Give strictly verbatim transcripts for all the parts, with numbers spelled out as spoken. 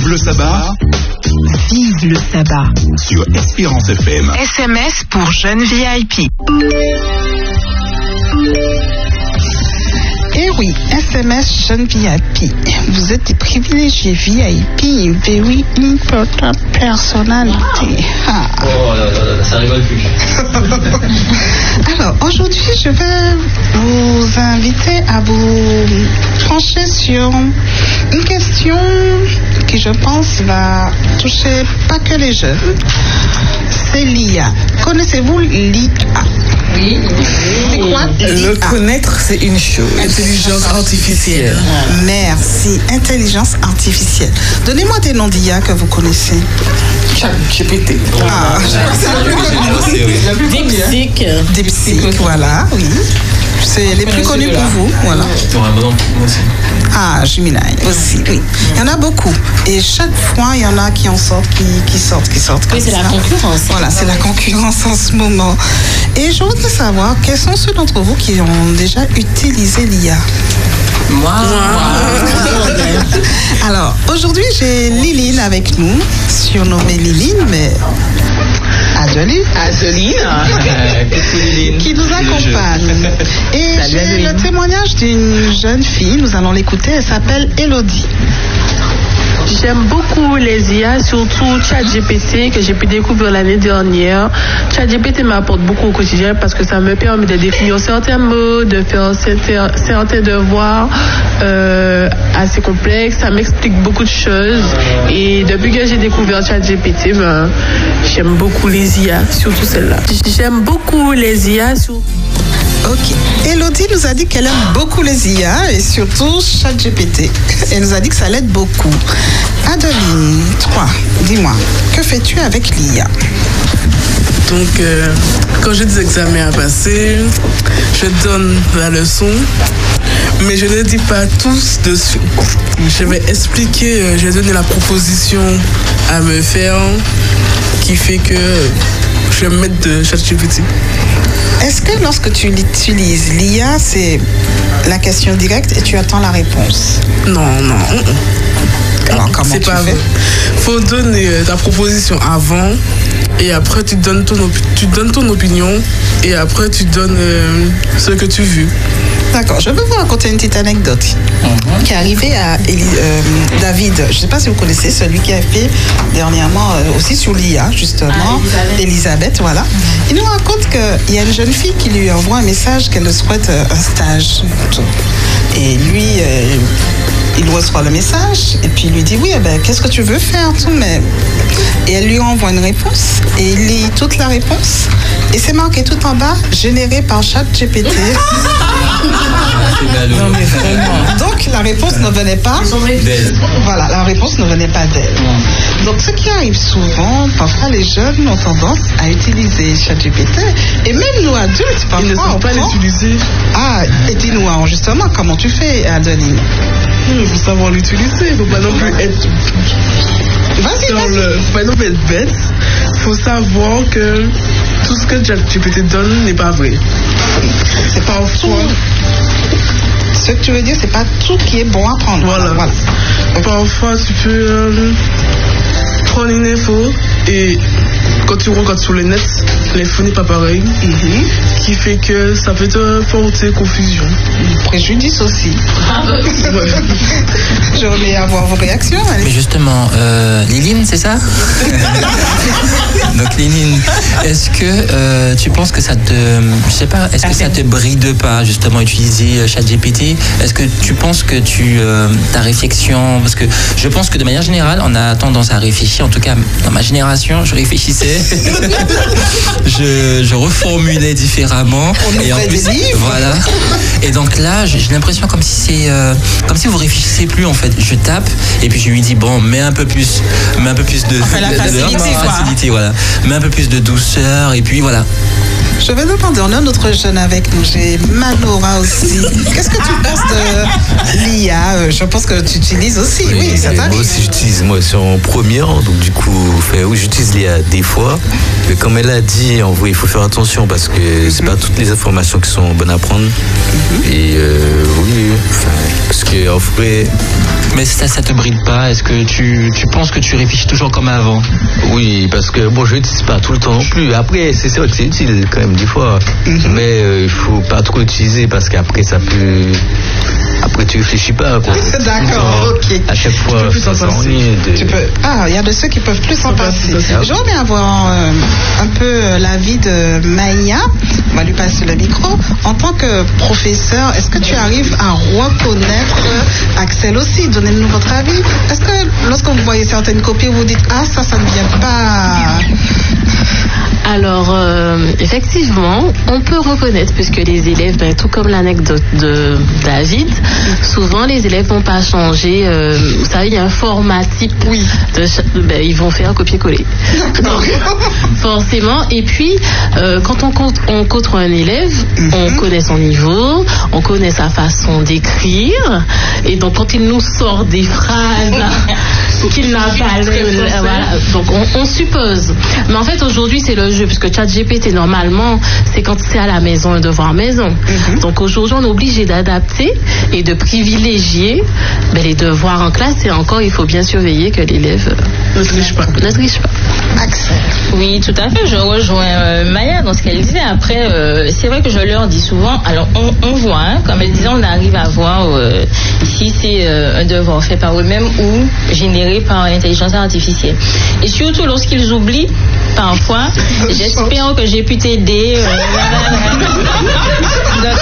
le sabbat. Vive le sabbat. Sur Espérance F M. S M S pour jeunes V I P. Eh oui, S M S jeune V I P. Vous êtes des privilégiés V I P, very important personality. Ah. Oh là là là, ça rigole plus. Alors, aujourd'hui, je vais vous inviter à vous pencher sur une question qui, je pense, va toucher pas que les jeunes. C'est l'I A. Connaissez-vous l'I A? Oui. C'est quoi? Le connaître, c'est une chose. Intelligence artificielle. Merci. Intelligence artificielle. Donnez-moi des noms d'I A que vous connaissez. ChatGPT. Ah, DeepSeek. DeepSeek, voilà, oui. C'est les plus connus pour vous, voilà. Ah, Gemini aussi, oui. Il y en a beaucoup. Et chaque fois, il y en a qui en sortent, qui, qui sortent, qui sortent. Oui, c'est la concurrence. Voilà, c'est la concurrence en ce moment. Et je voudrais savoir, quels sont ceux d'entre vous qui ont déjà utilisé l'I A? Moi. Alors, aujourd'hui, j'ai Liline avec nous, surnommée Liline, mais Adeline. Adeline. Qui nous accompagne. Et Salut, j'ai Adeline. le témoignage d'une jeune fille, nous allons l'écouter, elle s'appelle Elodie. J'aime beaucoup les I A, surtout ChatGPT que j'ai pu découvrir l'année dernière. ChatGPT m'apporte beaucoup au quotidien parce que ça me permet de définir certains mots, de faire certains, certains devoirs euh, assez complexes. Ça m'explique beaucoup de choses. Et depuis que j'ai découvert ChatGPT, ben, j'aime beaucoup les I A, surtout celle-là. J'aime beaucoup les I A, surtout... Ok. Elodie nous a dit qu'elle aime beaucoup les I A et surtout ChatGPT. Elle nous a dit que ça l'aide beaucoup. Adeline, toi, dis-moi, que fais-tu avec l'I A? Donc, euh, quand j'ai des examens à passer, je donne la leçon, mais je ne dis pas tous dessus. Je vais expliquer, euh, je vais donner la proposition à me faire qui fait que je vais me mettre de ChatGPT. Est-ce que lorsque tu utilises l'I A, c'est la question directe et tu attends la réponse? Non, non. Alors, comment c'est tu pas fais? vrai. Faut donner euh, ta proposition avant et après tu donnes ton, opi- tu donnes ton opinion et après tu donnes euh, ce que tu veux. D'accord, je vais vous raconter une petite anecdote mm-hmm. qui est arrivée à Eli- euh, David. Je ne sais pas si vous connaissez celui qui a fait dernièrement euh, aussi sur l'I A, justement, ah, Elisabeth. Elisabeth, voilà. Mm-hmm. Il nous raconte qu'il y a une jeune fille qui lui envoie un message qu'elle souhaite euh, un stage. Et lui, euh, il reçoit le message et puis il lui dit oui, eh ben, qu'est-ce que tu veux faire tout, mais... Et elle lui envoie une réponse et il lit toute la réponse et c'est marqué tout en bas, généré par ChatGPT. Non, mais vraiment. Donc la réponse ne venait pas d'elle. Voilà, la réponse ne venait pas d'elle. Donc ce qui arrive souvent, parfois les jeunes ont tendance à utiliser ChatGPT et même nous adultes, parfois Ils ne savent pas l'utiliser. Ah, et dis-nous justement comment tu fais, Adeline. Il faut savoir l'utiliser, il ne faut pas non plus être... Vas-y, vas-y. Le... faut pas non plus être bête. Il faut savoir que tout ce que ChatGPT donne n'est pas vrai. C'est pas parfois... Ce que tu veux dire, c'est pas tout qui est bon à prendre. Voilà. voilà. Parfois, tu peux euh, prendre une info et quand tu regardes sur le net, l'info n'est pas pareille. Mm-hmm. Qui fait que ça peut te porter confusion. Préjudice aussi. Ouais. Je voulais avoir vos réactions. Allez. Mais justement, euh, Liline, c'est ça? Donc Liline, est-ce que euh, tu penses que ça te, je sais pas, est-ce que ça te bride pas justement utiliser ChatGPT? Est-ce que tu penses que tu euh, ta réflexion, parce que je pense que de manière générale, on a tendance à réfléchir. En tout cas, dans ma génération, je réfléchissais, je, je reformulais différemment. On et en plus, voilà. Et donc là, j'ai l'impression comme si c'est, euh, comme si vous réfléchissez plus en fait. Je tape et puis je lui dis bon, mets un peu plus, mets un peu plus de, enfin, la de, facilité, de, de facilité, voilà, mets un peu plus de douceur et puis voilà. Je vais demander, on a un autre jeune avec nous, j'ai Manora aussi. Qu'est-ce que tu penses de l'I A? Je pense que tu utilises aussi, oui, oui ça t'arrive. Moi aussi, j'utilise, moi, c'est en première, donc du coup, fait, oui, j'utilise l'I A des fois, mais comme elle a dit, en vrai, il faut faire attention parce que mm-hmm. c'est pas toutes les informations qui sont bonnes à prendre. Mm-hmm. Et euh, oui, enfin, parce que en vrai. Mais ça, ça te bride pas? Est-ce que tu, tu penses que tu réfléchis toujours comme avant? Oui, parce que bon, je l'utilise pas tout le temps non plus. Après, c'est, c'est vrai que c'est utile quand même des fois, mm-hmm. mais euh, il faut pas trop utiliser parce qu'après ça peut. Après, tu réfléchis pas, quoi. D'accord, ok. À chaque fois, ça s'ennuie. De... Tu peux... Ah, il y a de ceux qui peuvent plus s'en passer. J'aimerais bien avoir euh, un peu l'avis de Maïa. On va lui passer le micro. En tant que professeur, est-ce que tu arrives à reconnaître Axel aussi? Donnez-nous votre avis. Est-ce que lorsque vous voyez certaines copies, vous dites ah ça, ça ne vient pas? Alors, euh, effectivement, on peut reconnaître, puisque les élèves, ben, tout comme l'anecdote de David, souvent les élèves vont pas changer. Euh, vous savez, il y a un format type. Oui. De, ben, ils vont faire copier-coller. Donc, forcément. Et puis, euh, quand on, compte, on côtoie un élève, mm-hmm. on connaît son niveau, on connaît sa façon d'écrire. Et donc, quand il nous sort des phrases qu'il n'a pas le, voilà, donc on, on suppose. Mais en fait, aujourd'hui, c'est le jeu, puisque ChatGPT, normalement, c'est quand c'est à la maison, un devoir maison. Mm-hmm. Donc aujourd'hui, on est obligé d'adapter et de privilégier ben, les devoirs en classe. Et encore, il faut bien surveiller que l'élève ne triche pas. Ne triche pas. Axel. Oui, tout à fait. Je rejoins euh, Maya dans ce qu'elle disait. Après, euh, c'est vrai que je leur dis souvent. Alors, on, on voit, hein, comme elle disait, on arrive à voir euh, si c'est euh, un devoir fait par eux-mêmes ou généré par l'intelligence artificielle. Et surtout lorsqu'ils oublient, parfois, j'espère que j'ai pu t'aider. Euh, Donc,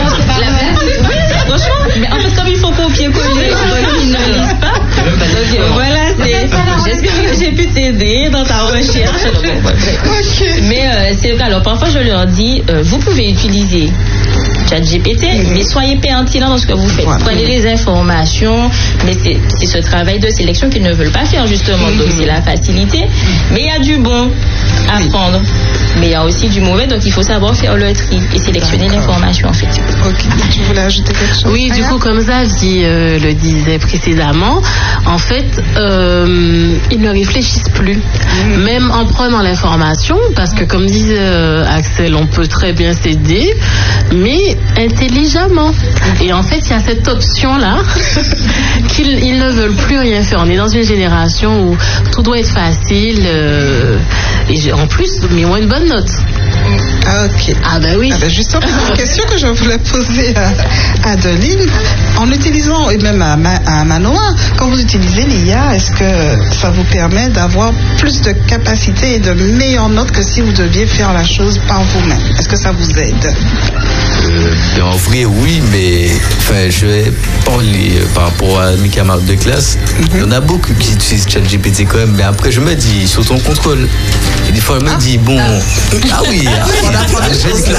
la, franchement, mais en fait, comme il faut copier-coller, ils ne lisent pas. Donc, voilà, c'est, j'espère que j'ai pu t'aider dans ta recherche. Okay. Mais euh, c'est vrai, alors parfois je leur dis, euh, vous pouvez utiliser ChatGPT, mm-hmm. mais soyez pertinent dans ce que vous faites. Voilà. Prenez les informations, mais c'est, c'est ce travail de sélection qu'ils ne veulent pas faire justement. Mm-hmm. Donc c'est la facilité, mais il y a du bon à oui. prendre. Mais il y a aussi du mauvais, donc il faut savoir faire le tri et sélectionner D'accord. l'information en fait. Ok, tu voulais ajouter quelque chose? Oui, du coup, comme Xavier euh, le disait précédemment, en fait, euh, ils ne réfléchissent plus, mmh. même en prenant l'information, parce que comme disait euh, Axel, on peut très bien s'aider, mais intelligemment. Et en fait, il y a cette option-là qu'ils ils ne veulent plus rien faire. On est dans une génération où tout doit être facile, euh, et en plus, mais on a une bonne note. Ah, ok. Ah, ben oui. Ah, ben justement, c'est une question que je voulais poser à Adeline. En utilisant, et même à, Ma, à Manoa, quand vous utilisez l'I A, est-ce que ça vous permet d'avoir plus de capacité et de meilleures notes que si vous deviez faire la chose par vous-même? Est-ce que ça vous aide? Euh, en vrai, oui, mais enfin, je vais parler euh, par rapport à mes camarades de classe. Mm-hmm. Il y en a beaucoup qui utilisent ChatGPT quand même, mais après, je me dis, sous ton contrôle. Et des fois, je me ah. dis, bon. Ah oui, on apprend des choses là.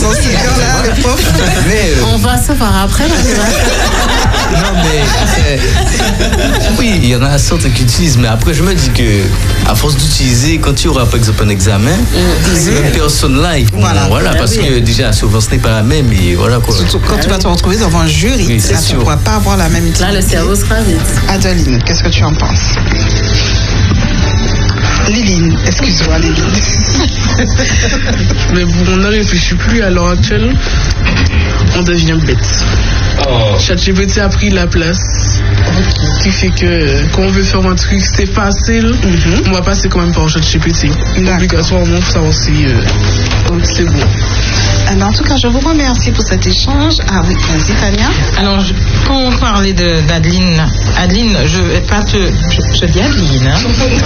Mais, euh... on va se voir après. Non, mais. Euh, oui, il y en a sorte qui utilisent, mais après, je me dis que, à force d'utiliser, quand il y aura par exemple un examen, mm-hmm. ces mêmes personnes-là, ils vont. Voilà, voilà parce que déjà, souvent, ce n'est pas la même, et voilà quoi. Surtout quand tu vas te retrouver devant un jury, oui, là, tu ne pourras pas avoir la même utilité. Là, le cerveau sera vite. Adeline, qu'est-ce que tu en penses? Liline, excuse-moi Liline. Mais bon, on ne réfléchit plus à l'heure actuelle, on devient bête. Oh. ChatGPT a pris la place. Ce qui fait que quand on veut faire un truc, c'est facile, mm-hmm. on va passer quand même par ChatGPT. Obligatoirement, ça aussi, euh, c'est bon. Alors, en tout cas, je vous remercie pour cet échange. Ah oui, vas-y, Tania. Alors, je, pour parler de, d'Adeline, Adeline, je vais pas te... Je, je dis Adeline, hein.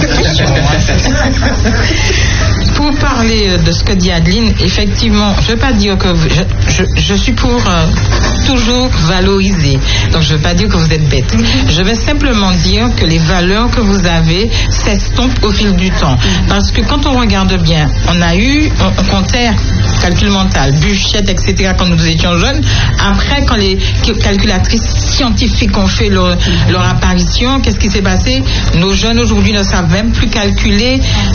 Pour parler de ce que dit Adeline, effectivement, je ne veux pas dire que... Vous, je, je, je suis pour euh, toujours valoriser. Donc, je ne veux pas dire que vous êtes bête. Je vais simplement dire que les valeurs que vous avez s'estompent au fil du temps. Parce que quand on regarde bien, on a eu, on, on comptait calcul mental, Buchette, et cetera, quand nous étions jeunes. Après, quand les calculatrices scientifiques ont fait leur, leur apparition, qu'est-ce qui s'est passé? Nos jeunes aujourd'hui ne savent même plus calculer.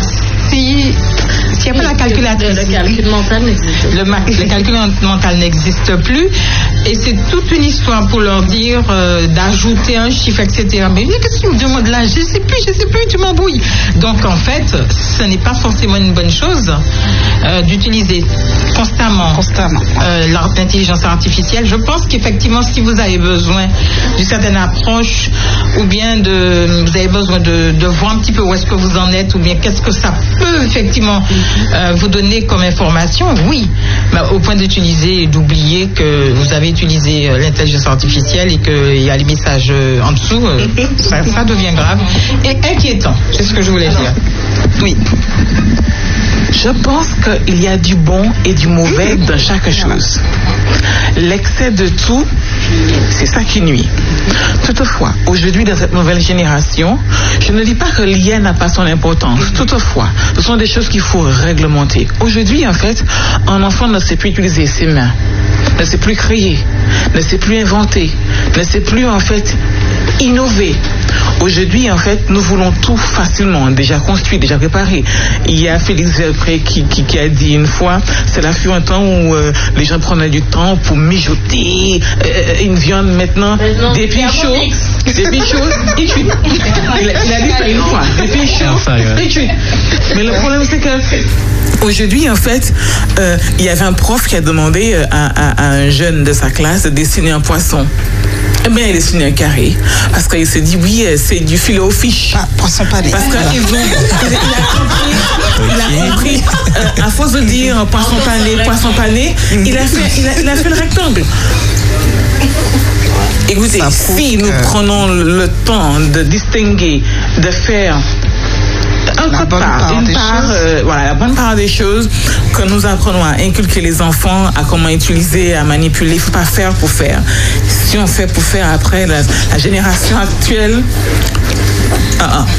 si s'il n'y a pas la calculatrice, le calcul mental n'existe le, ma- le calcul mental n'existe plus, et c'est toute une histoire pour leur dire euh, d'ajouter un chiffre, et cetera. Mais qu'est-ce que tu me demandes là? Je sais plus, je sais plus, tu m'embrouilles. Donc en fait, ce n'est pas forcément une bonne chose euh, d'utiliser constamment, constamment. Euh, l'intelligence artificielle. Je pense qu'effectivement, si vous avez besoin d'une certaine approche, ou bien de, vous avez besoin de, de voir un petit peu où est-ce que vous en êtes, ou bien qu'est-ce que ça peut effectivement euh, vous donner comme information, oui, mais au point d'utiliser et d'oublier que vous avez utilisé euh, l'intelligence artificielle et qu'il y a les messages euh, en dessous, euh, ça, ça devient grave et inquiétant, c'est ce que je voulais dire. Oui. Je pense qu'il y a du bon et du mauvais dans chaque chose. L'excès de tout, c'est ça qui nuit. Toutefois, aujourd'hui, dans cette nouvelle génération, je ne dis pas que l'I A n'a pas son importance. Toutefois, ce sont des choses qu'il faut réglementer. Aujourd'hui, en fait, un enfant ne sait plus utiliser ses mains, ne sait plus créer, ne sait plus inventer, ne sait plus, en fait, innover. Aujourd'hui, en fait, nous voulons tout facilement, déjà construit, déjà préparé. Il y a Félix Verpré qui, qui, qui a dit une fois, cela fut un temps où euh, les gens prenaient du temps pour mijoter euh, une viande. Maintenant, maintenant des pieds chauds, des pieds chauds, et tu. Il a, il a dit ça une fois, des pieds chauds, et tu. Mais le problème, c'est que aujourd'hui, en fait, euh, il y avait un prof qui a demandé à, à, à un jeune de sa classe de dessiner un poisson. Eh bien, il a dessiné un carré. Parce qu'il s'est dit, oui, c'est du filet aux fiches. Ah, poisson pané. Parce qu'il voilà. il a compris, euh, à force de dire poisson pané, poisson pané, il a fait, il a, il a fait le rectangle. Écoutez, si nous que... prenons le temps de distinguer, de faire un la bonne part, part une part, euh, voilà, la bonne part des choses, que nous apprenons à inculquer les enfants, à comment utiliser, à manipuler. Il ne faut pas faire pour faire. Si on fait pour faire, après, la, la génération actuelle, ah, ah.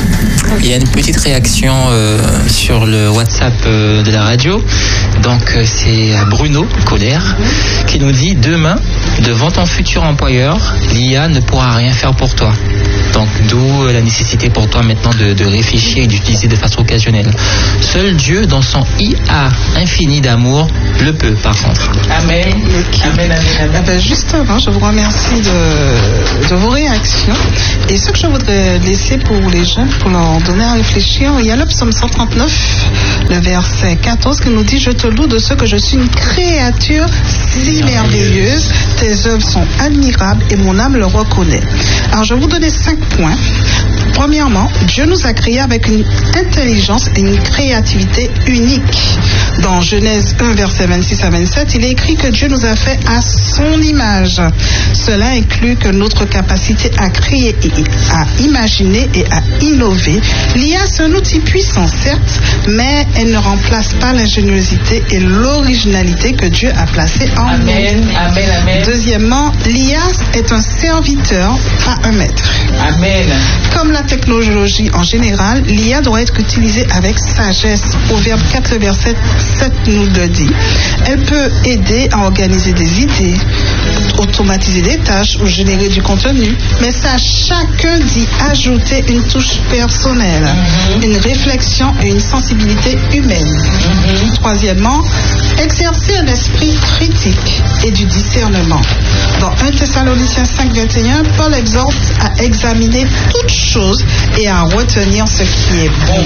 Il y a une petite réaction euh, sur le WhatsApp euh, de la radio. Donc euh, c'est Bruno Colère qui nous dit: demain, devant ton futur employeur, l'I A ne pourra rien faire pour toi. Donc d'où euh, la nécessité pour toi maintenant de, de réfléchir et d'utiliser de façon occasionnelle. Seul Dieu, dans son I A infini d'amour, le peut par contre. Amen. Amen, amen, amen. Eh ben justement, je vous remercie de, de vos réactions. Et ce que je voudrais laisser pour les jeunes, pour leur donner à réfléchir, il y a le psaume cent trente-neuf, le verset quatorze, qui nous dit: je te loue de ce que je suis une créature si merveilleuse, tes œuvres sont admirables et mon âme le reconnaît. Alors je vais vous donner cinq points. Premièrement, Dieu nous a créés avec une intelligence et une créativité unique. Dans Genèse un, verset vingt-six à vingt-sept, il est écrit que Dieu nous a fait à son image. Cela inclut que notre capacité à créer et à imaginer et à innover. L'I A, c'est un outil puissant, certes, mais elle ne remplace pas l'ingéniosité et l'originalité que Dieu a placée en nous. Amen, amen, amen. Deuxièmement, l'I A est un serviteur, pas un maître. Amen. Comme la technologie en général, l'I A doit être utilisée avec sagesse. Proverbe quatre, verset sept nous le dit. Elle peut aider à organiser des idées, automatiser des tâches ou générer du contenu, mais c'est à chacun d'y ajouter une touche personnelle, mm-hmm. une réflexion et une sensibilité humaine. Mm-hmm. Troisièmement, exercer un esprit critique et du discernement. Dans un Thessaloniciens cinq, vingt et un, Paul exhorte à examiner toutes choses et à retenir ce qui est bon.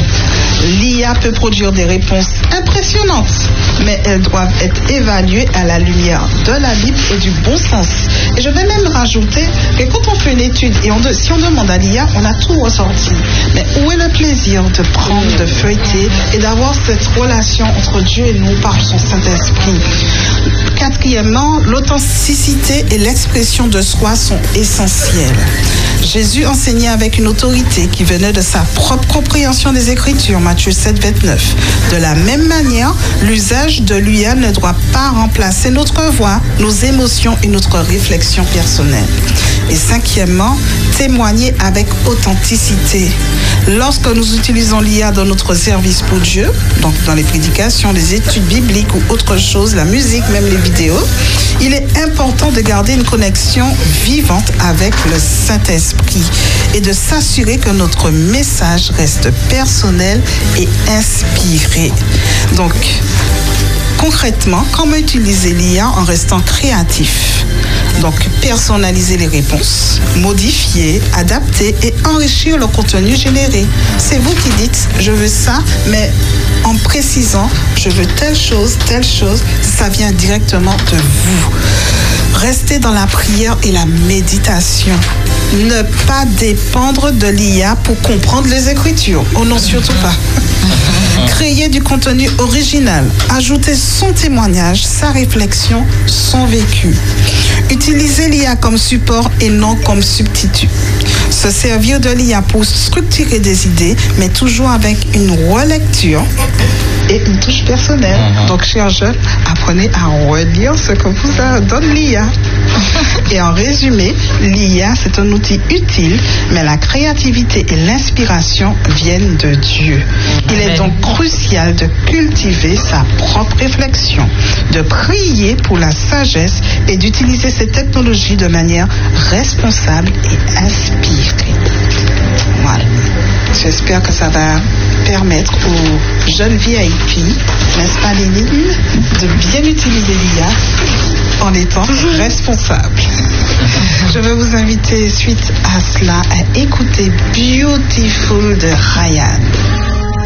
L'I A peut produire des réponses impressionnantes, mais elles doivent être évaluées à la lumière de la Bible et du bon sens. Et je vais même rajouter que quand on fait une étude et on de, si on demande à l'I A, on a tout ressorti. Mais où est le plaisir de prendre, de feuilleter et d'avoir cette relation entre Dieu et nous par son Saint-Esprit? Quatrièmement, l'authenticité et l'expression de soi sont essentielles. Jésus enseignait avec une autorité qui venait de sa propre compréhension des Écritures, Matthieu sept, vingt-neuf. De la même manière, l'usage de l'I A ne doit pas remplacer notre voix, nos émotions et notre réflexion personnelle. Et cinquièmement, témoigner à avec authenticité. Lorsque nous utilisons l'I A dans notre service pour Dieu, donc dans les prédications, les études bibliques ou autre chose, la musique, même les vidéos, il est important de garder une connexion vivante avec le Saint-Esprit et de s'assurer que notre message reste personnel et inspiré. Donc, concrètement, comment utiliser l'I A en restant créatif? Donc, personnaliser les réponses, modifier, adapter et enrichir le contenu généré. C'est vous qui dites, je veux ça, mais en précisant, je veux telle chose, telle chose, ça vient directement de vous. Restez dans la prière et la méditation. Ne pas dépendre de l'I A pour comprendre les Écritures. Oh non, surtout pas. Créer du contenu original. Ajouter son témoignage, sa réflexion, son vécu. Utiliser l'I A comme support et non comme substitut. Se servir de l'I A pour structurer des idées, mais toujours avec une relecture et une touche personnelle. Mm-hmm. Donc, chers jeunes, apprenez à relire ce que vous donne l'I A. Et en résumé, l'I A, c'est un outil utile, mais la créativité et l'inspiration viennent de Dieu. Il est donc crucial de cultiver sa propre réflexion, de prier pour la sagesse et d'utiliser ces technologies de manière responsable et inspirée. Voilà. J'espère que ça va permettre aux jeunes V I P, n'est-ce pas Lénine, de bien utiliser l'I A en étant responsable. Je veux vous inviter suite à cela à écouter Beautiful de Ryan.